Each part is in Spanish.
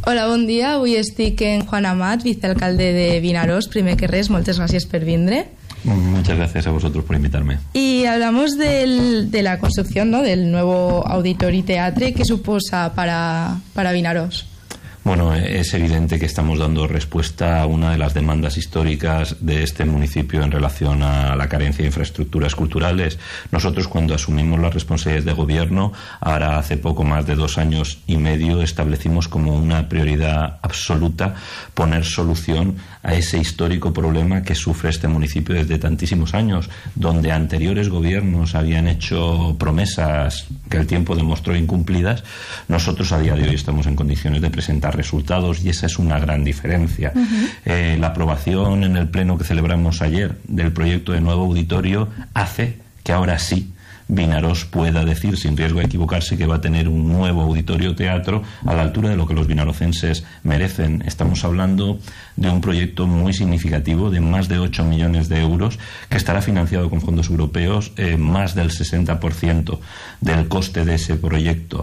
Hola, bon dia. Avui estic en Juan Amat, vicealcalde de Vinaròs. Primer que res, moltes gràcies per vindre. Muchas gracias a vosotros por invitarme. Y hablamos de la construcción, ¿no?, del nuevo auditorio y teatre. ¿Qué suposa para Vinaròs? Bueno, es evidente que estamos dando respuesta a una de las demandas históricas de este municipio en relación a la carencia de infraestructuras culturales. Nosotros, cuando asumimos las responsabilidades de gobierno, ahora hace poco más de 2 años y medio, establecimos como una prioridad absoluta poner solución a ese histórico problema que sufre este municipio desde tantísimos años, donde anteriores gobiernos habían hecho promesas que el tiempo demostró incumplidas. Nosotros a día de hoy estamos en condiciones de presentar resultados y esa es una gran diferencia. La aprobación en el pleno que celebramos ayer del proyecto de nuevo auditorio hace que ahora sí Vinaròs pueda decir, sin riesgo de equivocarse, que va a tener un nuevo auditorio teatro a la altura de lo que los vinarocenses merecen. Estamos hablando de un proyecto muy significativo de más de 8 millones de euros que estará financiado con fondos europeos. Más del 60% del coste de ese proyecto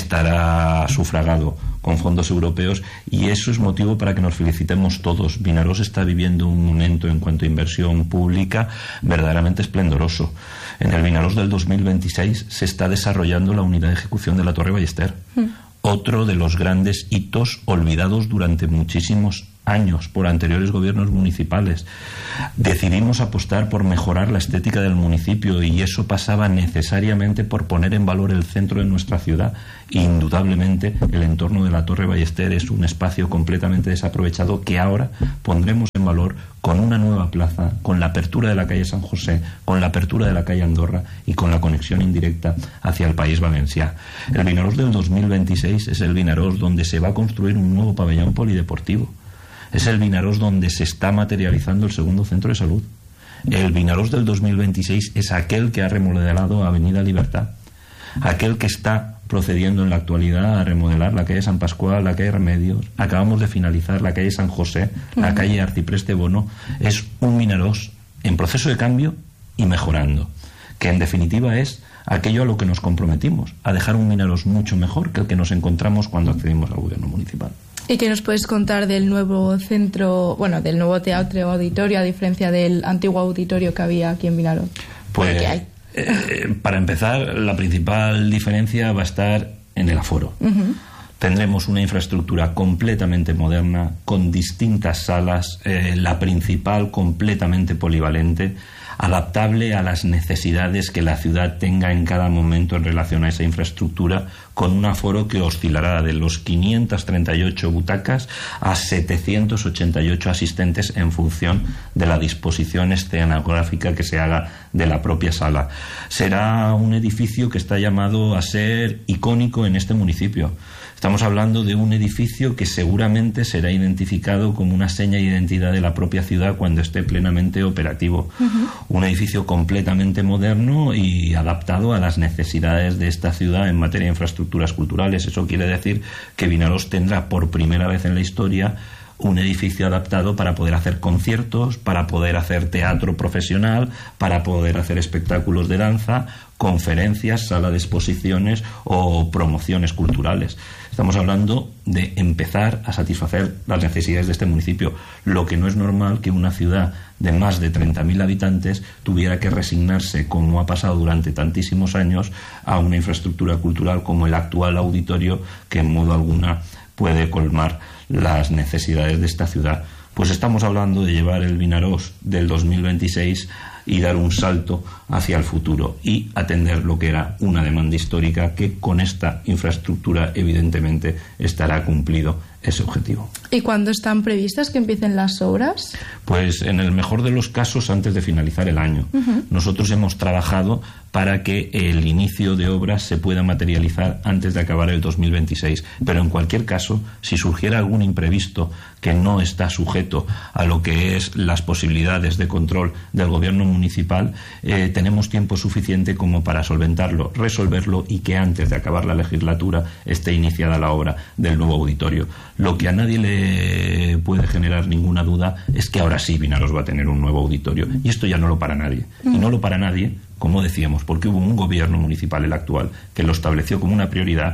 estará sufragado con fondos europeos y eso es motivo para que nos felicitemos todos. Vinaròs está viviendo un momento en cuanto a inversión pública verdaderamente esplendoroso. En el Vinaròs del 2026 se está desarrollando la unidad de ejecución de la Torre Ballester, otro de los grandes hitos olvidados durante muchísimos años por anteriores gobiernos municipales. Decidimos apostar por mejorar la estética del municipio y eso pasaba necesariamente por poner en valor el centro de nuestra ciudad. Indudablemente el entorno de la Torre Ballester es un espacio completamente desaprovechado que ahora pondremos en valor con una nueva plaza, con la apertura de la calle San José, con la apertura de la calle Andorra y con la conexión indirecta hacia el País Valencià. El Vinaròs del 2026 es el Vinaròs donde se va a construir un nuevo pabellón polideportivo. Es el Vinaròs donde se está materializando el segundo centro de salud. El Vinaròs del 2026 es aquel que ha remodelado Avenida Libertad, aquel que está procediendo en la actualidad a remodelar la calle San Pascual, la calle Remedios. Acabamos de finalizar la calle San José, la calle Arcipreste Bono. Es un Vinaròs en proceso de cambio y mejorando, que en definitiva es aquello a lo que nos comprometimos, a dejar un Vinaròs mucho mejor que el que nos encontramos cuando accedimos al gobierno municipal. ¿Y qué nos puedes contar del nuevo centro, bueno, del nuevo teatro o auditorio, a diferencia del antiguo auditorio que había aquí en Vinaròs? Pues, para empezar, la principal diferencia va a estar en el aforo. Tendremos una infraestructura completamente moderna, con distintas salas, la principal completamente polivalente, adaptable a las necesidades que la ciudad tenga en cada momento en relación a esa infraestructura, con un aforo que oscilará de los 538 butacas a 788 asistentes en función de la disposición escenográfica que se haga de la propia sala. Será un edificio que está llamado a ser icónico en este municipio. Estamos hablando de un edificio que seguramente será identificado como una seña de identidad de la propia ciudad cuando esté plenamente operativo. Un edificio completamente moderno y adaptado a las necesidades de esta ciudad en materia de infraestructuras culturales. Eso quiere decir que Vinaròs tendrá por primera vez en la historia un edificio adaptado para poder hacer conciertos, para poder hacer teatro profesional, para poder hacer espectáculos de danza, conferencias, sala de exposiciones o promociones culturales. Estamos hablando de empezar a satisfacer las necesidades de este municipio. Lo que no es normal que una ciudad de más de 30.000 habitantes tuviera que resignarse, como ha pasado durante tantísimos años, a una infraestructura cultural como el actual auditorio, que en modo alguna puede colmar las necesidades de esta ciudad. Pues estamos hablando de llevar el Vinaròs del 2026 y dar un salto hacia el futuro y atender lo que era una demanda histórica que con esta infraestructura evidentemente estará cumplido ese objetivo. ¿Y cuándo están previstas que empiecen las obras? Pues en el mejor de los casos antes de finalizar el año. Nosotros hemos trabajado para que el inicio de obras se pueda materializar antes de acabar el 2026. Pero en cualquier caso, si surgiera algún imprevisto que no está sujeto a lo que es las posibilidades de control del gobierno municipal, tenemos tiempo suficiente como para solventarlo, resolverlo y que antes de acabar la legislatura esté iniciada la obra del nuevo auditorio. Lo que a nadie le puede generar ninguna duda es que ahora sí Vinaròs va a tener un nuevo auditorio y esto ya no lo para nadie. Y no lo para nadie, como decíamos, porque hubo un gobierno municipal, el actual, que lo estableció como una prioridad,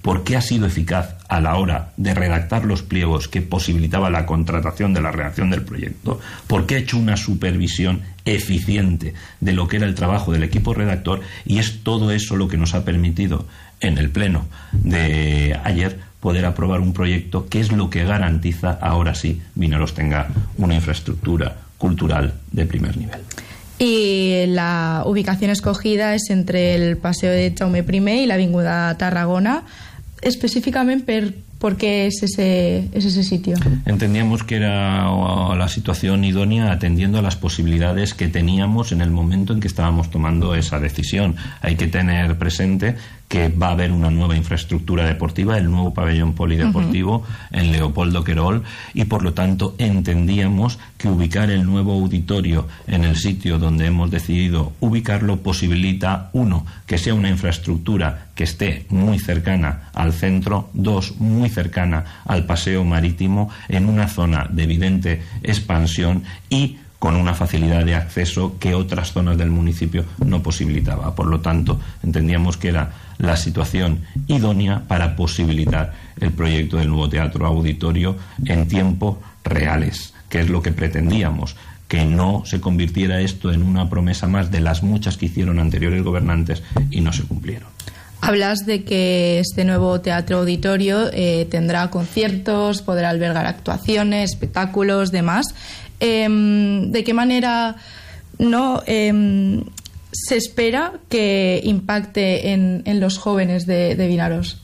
¿Por qué ha sido eficaz a la hora de redactar los pliegos que posibilitaba la contratación de la redacción del proyecto? ¿Por qué ha hecho una supervisión eficiente de lo que era el trabajo del equipo redactor? Y es todo eso lo que nos ha permitido en el pleno de ayer poder aprobar un proyecto que es lo que garantiza, ahora sí, Vinaroz tenga una infraestructura cultural de primer nivel. Y la ubicación escogida es entre el Paseo de Jaume I y la Avinguda Tarragona. Específicamente, ¿por qué es ese sitio? Entendíamos que era la situación idónea atendiendo a las posibilidades que teníamos en el momento en que estábamos tomando esa decisión. Hay que tener presente que va a haber una nueva infraestructura deportiva, el nuevo pabellón polideportivo en Leopoldo Querol, y por lo tanto entendíamos que ubicar el nuevo auditorio en el sitio donde hemos decidido ubicarlo posibilita, uno, que sea una infraestructura que esté muy cercana al centro, dos, muy cercana al paseo marítimo, en una zona de evidente expansión y con una facilidad de acceso que otras zonas del municipio no posibilitaba. Por lo tanto, entendíamos que era la situación idónea para posibilitar el proyecto del nuevo teatro auditorio en tiempos reales, que es lo que pretendíamos, que no se convirtiera esto en una promesa más de las muchas que hicieron anteriores gobernantes y no se cumplieron. Hablas de que este nuevo teatro auditorio tendrá conciertos, podrá albergar actuaciones, espectáculos, demás. ¿De qué manera se espera que impacte en los jóvenes de Vinaroz?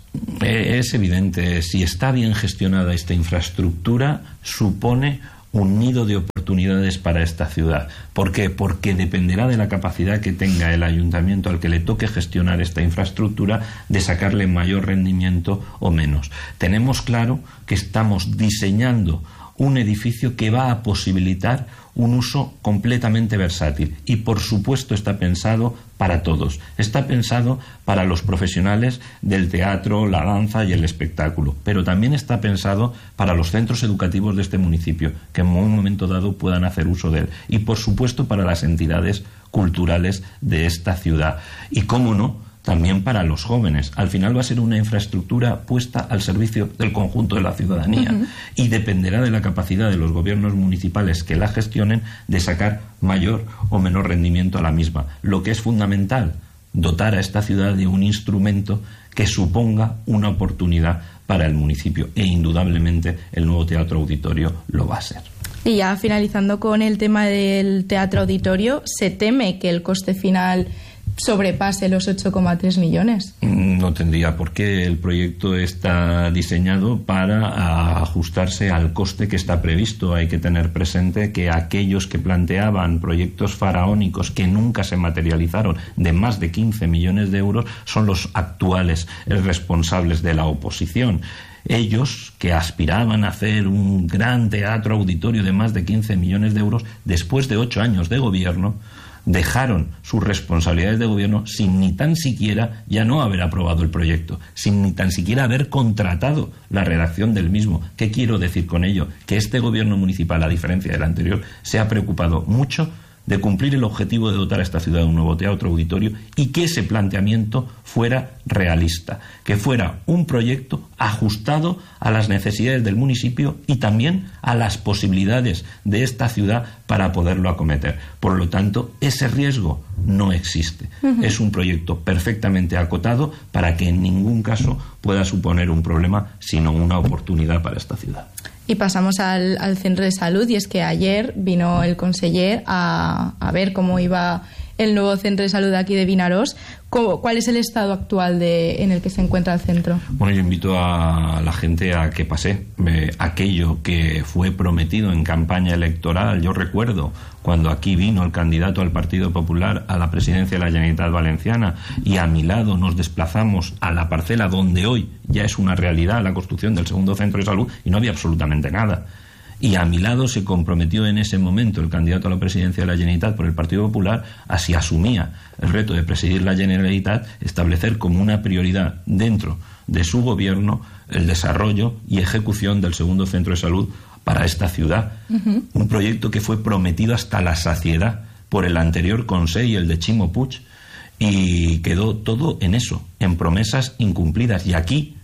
Es evidente, si está bien gestionada esta infraestructura, supone un nido de oportunidades para esta ciudad. ¿Por qué? Porque dependerá de la capacidad que tenga el ayuntamiento al que le toque gestionar esta infraestructura de sacarle mayor rendimiento o menos. Tenemos claro que estamos diseñando un edificio que va a posibilitar un uso completamente versátil y por supuesto está pensado para todos. Está pensado para los profesionales del teatro, la danza y el espectáculo, pero también está pensado para los centros educativos de este municipio que en un momento dado puedan hacer uso de él y por supuesto para las entidades culturales de esta ciudad y, cómo no, también para los jóvenes. Al final va a ser una infraestructura puesta al servicio del conjunto de la ciudadanía y dependerá de la capacidad de los gobiernos municipales que la gestionen de sacar mayor o menor rendimiento a la misma. Lo que es fundamental, dotar a esta ciudad de un instrumento que suponga una oportunidad para el municipio e indudablemente el nuevo teatro auditorio lo va a ser. Y ya finalizando con el tema del teatro auditorio, ¿se teme que el coste final sobrepase los 8,3 millones? No tendría por qué. El proyecto está diseñado para ajustarse al coste que está previsto. Hay que tener presente que aquellos que planteaban proyectos faraónicos que nunca se materializaron de más de 15 millones de euros son los actuales responsables de la oposición. Ellos, que aspiraban a hacer un gran teatro auditorio de más de 15 millones de euros, después de 8 años de gobierno, dejaron sus responsabilidades de gobierno sin ni tan siquiera ya no haber aprobado el proyecto, sin ni tan siquiera haber contratado la redacción del mismo. ¿Qué quiero decir con ello? Que este gobierno municipal, a diferencia del anterior, se ha preocupado mucho de cumplir el objetivo de dotar a esta ciudad de un nuevo teatro auditorio y que ese planteamiento fuera realista, que fuera un proyecto ajustado a las necesidades del municipio y también a las posibilidades de esta ciudad para poderlo acometer. Por lo tanto, ese riesgo no existe. Es un proyecto perfectamente acotado para que en ningún caso pueda suponer un problema, sino una oportunidad para esta ciudad. Y pasamos al centro de salud, y es que ayer vino el conseller a ver cómo iba el nuevo centro de salud aquí de Vinaroz. ¿Cuál es el estado actual en el que se encuentra el centro? Bueno, yo invito a la gente a que pase aquello que fue prometido en campaña electoral. Yo recuerdo cuando aquí vino el candidato al Partido Popular a la presidencia de la Generalitat Valenciana y a mi lado nos desplazamos a la parcela donde hoy ya es una realidad la construcción del segundo centro de salud y no había absolutamente nada. Y a mi lado se comprometió en ese momento el candidato a la presidencia de la Generalitat por el Partido Popular, así asumía el reto de presidir la Generalitat, establecer como una prioridad dentro de su gobierno el desarrollo y ejecución del segundo centro de salud para esta ciudad. Un proyecto que fue prometido hasta la saciedad por el anterior Consell, el de Ximo Puig, y quedó todo en eso, en promesas incumplidas. Y aquí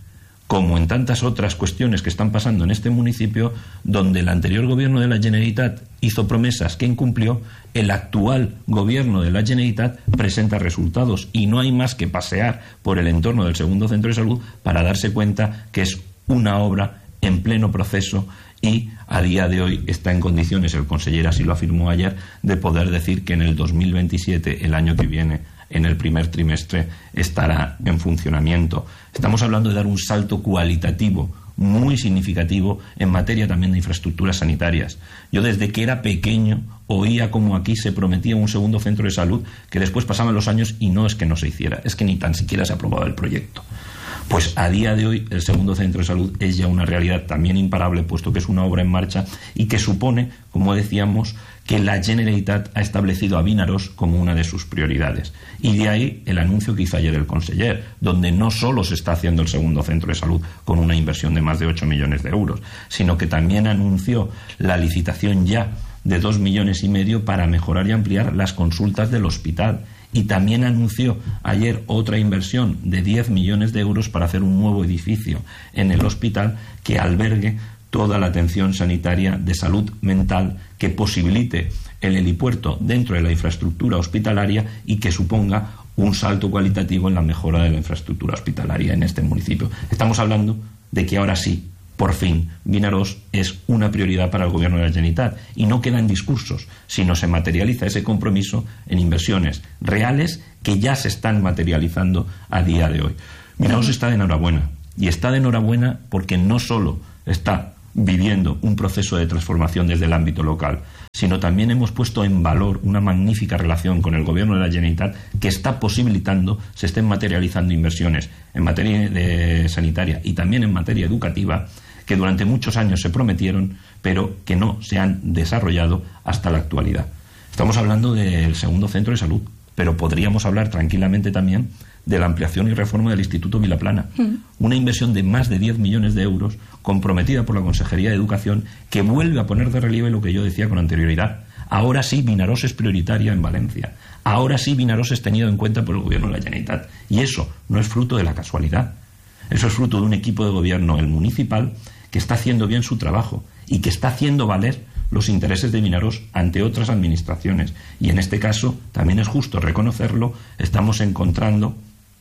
como en tantas otras cuestiones que están pasando en este municipio, donde el anterior gobierno de la Generalitat hizo promesas que incumplió, el actual gobierno de la Generalitat presenta resultados, y no hay más que pasear por el entorno del segundo centro de salud para darse cuenta que es una obra en pleno proceso, y a día de hoy está en condiciones, el conseller así lo afirmó ayer, de poder decir que en el 2027, el año que viene, en el primer trimestre, estará en funcionamiento. Estamos hablando de dar un salto cualitativo muy significativo en materia también de infraestructuras sanitarias. Yo desde que era pequeño oía como aquí se prometía un segundo centro de salud, que después pasaban los años y no es que no se hiciera, es que ni tan siquiera se aprobaba el proyecto. Pues a día de hoy el segundo centro de salud es ya una realidad también imparable, puesto que es una obra en marcha y que supone, como decíamos, que la Generalitat ha establecido a Vinaròs como una de sus prioridades. Y de ahí el anuncio que hizo ayer el conseller, donde no solo se está haciendo el segundo centro de salud con una inversión de más de 8 millones de euros, sino que también anunció la licitación ya de 2,5 millones para mejorar y ampliar las consultas del hospital. Y también anunció ayer otra inversión de 10 millones de euros para hacer un nuevo edificio en el hospital que albergue toda la atención sanitaria de salud mental, que posibilite el helipuerto dentro de la infraestructura hospitalaria y que suponga un salto cualitativo en la mejora de la infraestructura hospitalaria en este municipio. Estamos hablando de que ahora sí, por fin, Vinaròs es una prioridad para el gobierno de la Generalitat, y no queda en discursos, sino se materializa ese compromiso en inversiones reales que ya se están materializando a día de hoy. Vinaròs está de enhorabuena, y está de enhorabuena porque no solo está viviendo un proceso de transformación desde el ámbito local, sino también hemos puesto en valor una magnífica relación con el gobierno de la Generalitat que está posibilitando se estén materializando inversiones en materia sanitaria y también en materia educativa, que durante muchos años se prometieron, pero que no se han desarrollado hasta la actualidad. Estamos hablando del segundo centro de salud, pero podríamos hablar tranquilamente también de la ampliación y reforma del Instituto Vilaplana, una inversión de más de 10 millones de euros comprometida por la Consejería de Educación, que vuelve a poner de relieve lo que yo decía con anterioridad. Ahora sí Vinaròs es prioritaria en Valencia, ahora sí Vinaròs es tenido en cuenta por el gobierno de la Generalitat, y eso no es fruto de la casualidad, eso es fruto de un equipo de gobierno, el municipal, que está haciendo bien su trabajo y que está haciendo valer los intereses de Vinaròs ante otras administraciones. Y en este caso, también es justo reconocerlo, estamos encontrando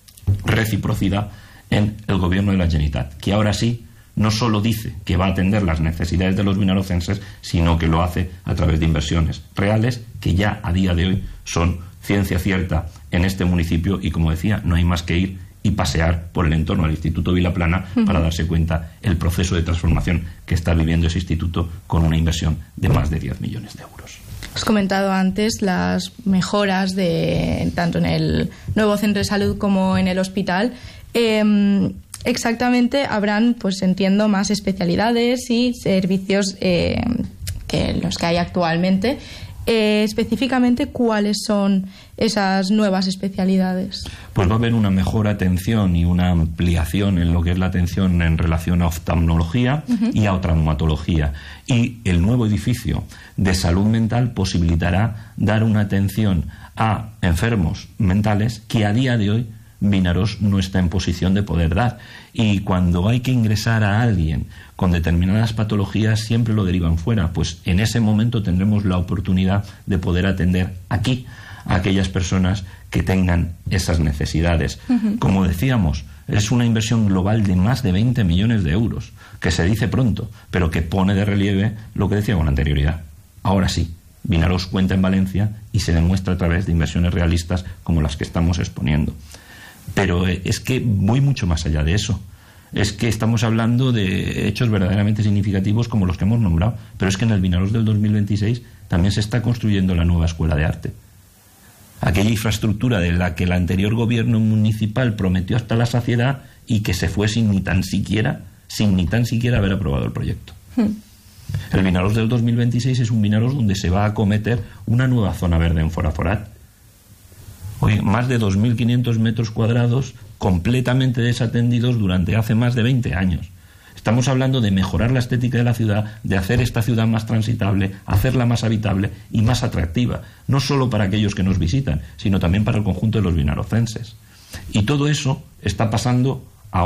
reciprocidad en el gobierno de la Generalitat, que ahora sí no solo dice que va a atender las necesidades de los vinarocenses, sino que lo hace a través de inversiones reales que ya a día de hoy son ciencia cierta en este municipio, y como decía, no hay más que ir y pasear por el entorno del Instituto Vilaplana para darse cuenta el proceso de transformación que está viviendo ese instituto con una inversión de más de 10 millones de euros. Has comentado antes las mejoras tanto en el nuevo centro de salud como en el hospital. Exactamente, habrán, pues entiendo, más especialidades y servicios que los que hay actualmente. Específicamente, ¿cuáles son esas nuevas especialidades? Pues va a haber una mejor atención y una ampliación en lo que es la atención en relación a oftalmología y a traumatología. Y el nuevo edificio de salud mental posibilitará dar una atención a enfermos mentales que a día de hoy Vinaròs no está en posición de poder dar, y cuando hay que ingresar a alguien con determinadas patologías siempre lo derivan fuera, pues en ese momento tendremos la oportunidad de poder atender aquí a aquellas personas que tengan esas necesidades. Como decíamos, es una inversión global de más de 20 millones de euros, que se dice pronto, pero que pone de relieve lo que decía con anterioridad. Ahora sí, Vinaròs cuenta en Valencia y se demuestra a través de inversiones realistas como las que estamos exponiendo. Pero es que voy mucho más allá de eso. Es que estamos hablando de hechos verdaderamente significativos como los que hemos nombrado, pero es que en el Vinaròs del 2026 también se está construyendo la nueva escuela de arte. Aquella infraestructura de la que el anterior gobierno municipal prometió hasta la saciedad y que se fue sin ni tan siquiera haber aprobado el proyecto. El Vinaròs del 2026 es un Vinaròs donde se va a acometer una nueva zona verde en Foraforat. Hoy, más de 2.500 metros cuadrados completamente desatendidos durante hace más de 20 años. Estamos hablando de mejorar la estética de la ciudad, de hacer esta ciudad más transitable, hacerla más habitable y más atractiva, no solo para aquellos que nos visitan, sino también para el conjunto de los vinarocenses. Y todo eso está pasando ahora.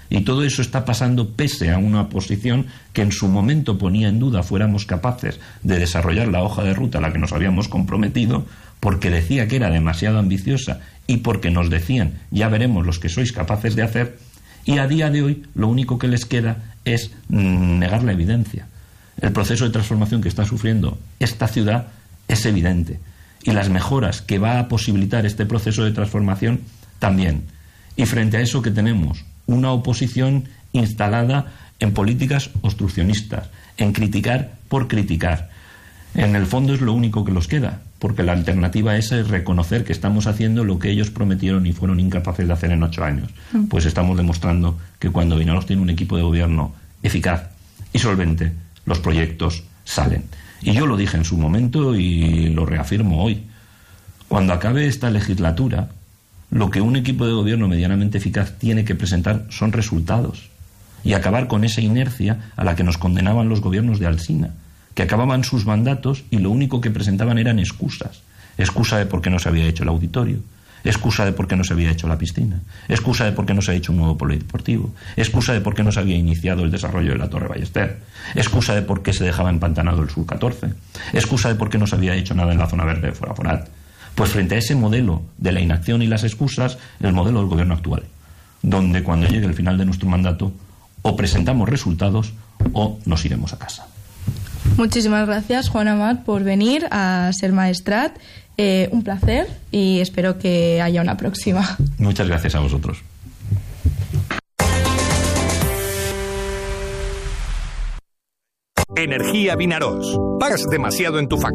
Y todo eso está pasando pese a una oposición que en su momento ponía en duda fuéramos capaces de desarrollar la hoja de ruta a la que nos habíamos comprometido, porque decía que era demasiado ambiciosa y porque nos decían, ya veremos los que sois capaces de hacer, y a día de hoy lo único que les queda es negar la evidencia. El proceso de transformación que está sufriendo esta ciudad es evidente, y las mejoras que va a posibilitar este proceso de transformación también. Y frente a eso, que tenemos una oposición instalada en políticas obstruccionistas, en criticar por criticar. En el fondo es lo único que nos queda, porque la alternativa esa es reconocer que estamos haciendo lo que ellos prometieron y fueron incapaces de hacer en 8 años. Pues estamos demostrando que cuando Vinaroz tiene un equipo de gobierno eficaz y solvente, los proyectos salen. Y yo lo dije en su momento y lo reafirmo hoy. Cuando acabe esta legislatura, lo que un equipo de gobierno medianamente eficaz tiene que presentar son resultados y acabar con esa inercia a la que nos condenaban los gobiernos de Alsina, que acababan sus mandatos y lo único que presentaban eran excusas. Excusa de por qué no se había hecho el auditorio, excusa de por qué no se había hecho la piscina, excusa de por qué no se ha hecho un nuevo polideportivo, excusa de por qué no se había iniciado el desarrollo de la Torre Ballester, excusa de por qué se dejaba empantanado el Sur 14, excusa de por qué no se había hecho nada en la zona verde de Foraforat. Pues frente a ese modelo de la inacción y las excusas, el modelo del gobierno actual, donde cuando llegue el final de nuestro mandato o presentamos resultados o nos iremos a casa. Muchísimas gracias, Juan Amat, por venir a Ser Maestrat. Un placer y espero que haya una próxima. Muchas gracias a vosotros. Energía Vinaroz. ¿Pagas demasiado en tu factura?